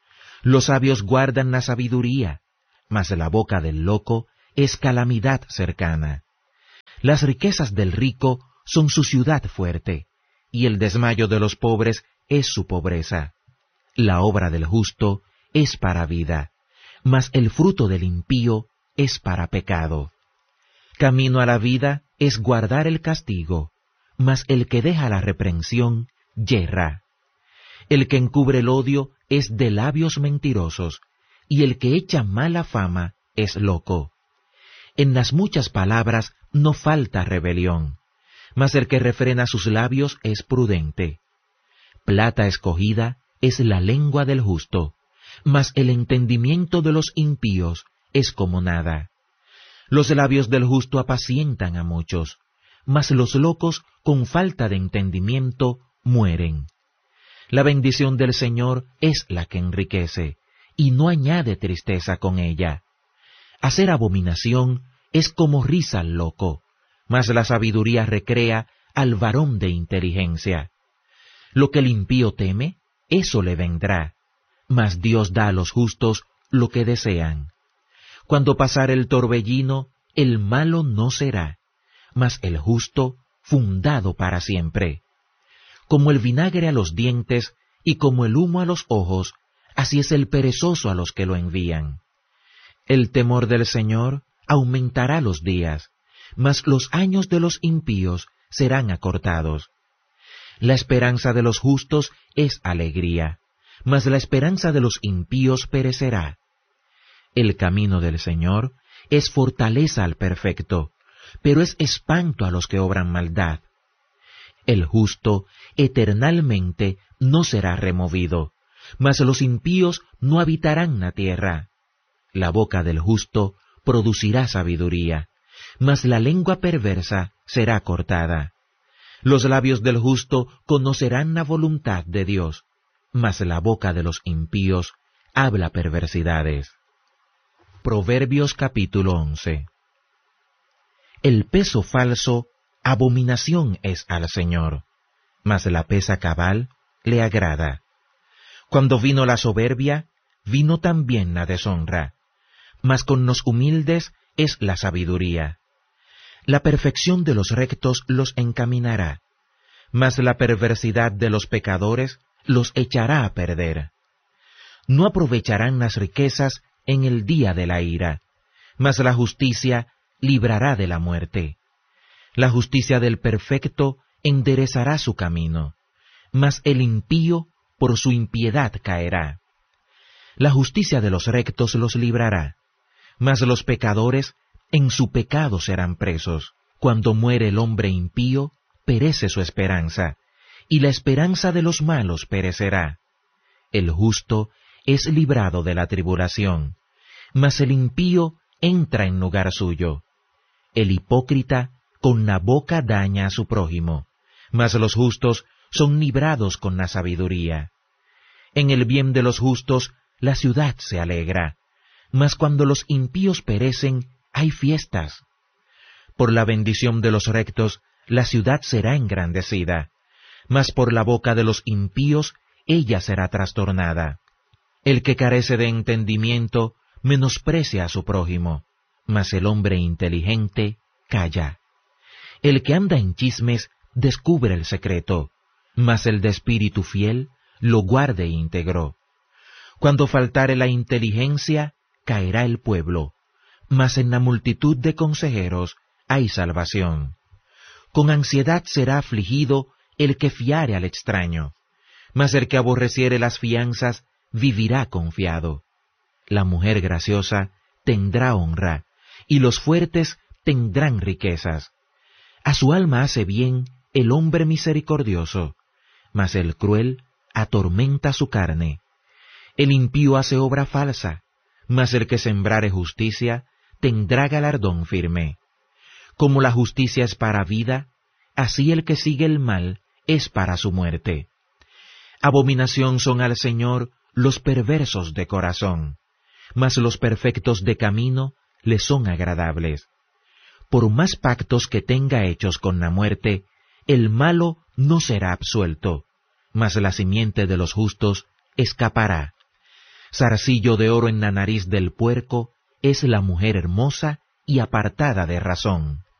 Los sabios guardan la sabiduría, mas la boca del loco es calamidad cercana. Las riquezas del rico son su ciudad fuerte, y el desmayo de los pobres es su pobreza. La obra del justo es para vida, mas el fruto del impío es para pecado. Camino a la vida es guardar el castigo, mas el que deja la reprensión yerra. El que encubre el odio es de labios mentirosos, y el que echa mala fama es loco. En las muchas palabras no falta rebelión, mas el que refrena sus labios es prudente. Plata escogida es la lengua del justo, mas el entendimiento de los impíos es como nada. Los labios del justo apacientan a muchos, mas los locos con falta de entendimiento mueren. La bendición del Señor es la que enriquece, y no añade tristeza con ella. Hacer abominación es como risa al loco, mas la sabiduría recrea al varón de inteligencia. Lo que el impío teme, eso le vendrá, mas Dios da a los justos lo que desean. Cuando pasare el torbellino, el malo no será, mas el justo fundado para siempre. Como el vinagre a los dientes y como el humo a los ojos, así es el perezoso a los que lo envían. El temor del Señor aumentará los días, mas los años de los impíos serán acortados. La esperanza de los justos es alegría, mas la esperanza de los impíos perecerá. El camino del Señor es fortaleza al perfecto, pero es espanto a los que obran maldad. El justo eternalmente no será removido, mas los impíos no habitarán la tierra. La boca del justo producirá sabiduría, mas la lengua perversa será cortada. Los labios del justo conocerán la voluntad de Dios, mas la boca de los impíos habla perversidades. Proverbios capítulo once. El peso falso, abominación es al Señor, mas la pesa cabal le agrada. Cuando vino la soberbia, vino también la deshonra, mas con los humildes es la sabiduría. La perfección de los rectos los encaminará, mas la perversidad de los pecadores los echará a perder. No aprovecharán las riquezas en el día de la ira, mas la justicia librará de la muerte. La justicia del perfecto enderezará su camino, mas el impío por su impiedad caerá. La justicia de los rectos los librará, mas los pecadores en su pecado serán presos. Cuando muere el hombre impío, perece su esperanza, y la esperanza de los malos perecerá. El justo es librado de la tribulación, mas el impío entra en lugar suyo. El hipócrita con la boca daña a su prójimo, mas los justos son librados con la sabiduría. En el bien de los justos la ciudad se alegra, mas cuando los impíos perecen, hay fiestas. Por la bendición de los rectos, la ciudad será engrandecida, mas por la boca de los impíos, ella será trastornada. El que carece de entendimiento, menosprecia a su prójimo, mas el hombre inteligente calla. El que anda en chismes, descubre el secreto, mas el de espíritu fiel, lo guarde íntegro. Cuando faltare la inteligencia, caerá el pueblo, mas en la multitud de consejeros hay salvación. Con ansiedad será afligido el que fiare al extraño, mas el que aborreciere las fianzas vivirá confiado. La mujer graciosa tendrá honra, y los fuertes tendrán riquezas. A su alma hace bien el hombre misericordioso, mas el cruel atormenta su carne. El impío hace obra falsa, mas el que sembrare justicia tendrá galardón firme. Como la justicia es para vida, así el que sigue el mal es para su muerte. Abominación son al Señor los perversos de corazón, mas los perfectos de camino le son agradables. Por más pactos que tenga hechos con la muerte, el malo no será absuelto, mas la simiente de los justos escapará. Zarcillo de oro en la nariz del puerco es la mujer hermosa y apartada de razón.